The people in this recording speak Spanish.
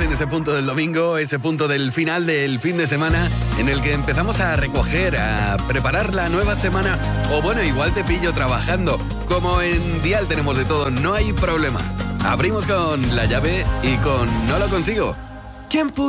en ese punto del domingo, ese punto del final del fin de semana, en el que empezamos a recoger, a preparar la nueva semana, o bueno, igual te pillo trabajando. Como en Dial tenemos de todo, no hay problema. Abrimos con La Llave y con No lo consigo. ¿Quién pudo